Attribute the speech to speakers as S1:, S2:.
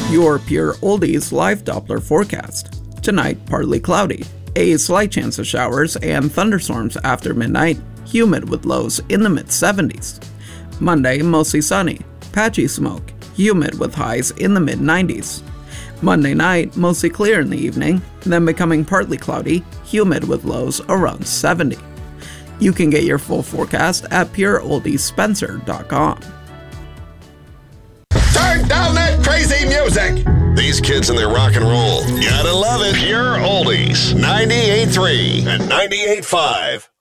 S1: Your Pure Oldies live Doppler forecast. Tonight, partly cloudy. A slight chance of showers and thunderstorms after midnight. Humid with lows in the mid-70s. Monday, mostly sunny. Patchy smoke. Humid with highs in the mid-90s. Monday night, mostly clear in the evening, then becoming partly cloudy. Humid with lows around 70. You can get your full forecast at pureoldiesspencer.com.
S2: Turn down that crazy music! These kids and their rock and roll. Gotta love it. Pure Oldies. 98.3 and 98.5.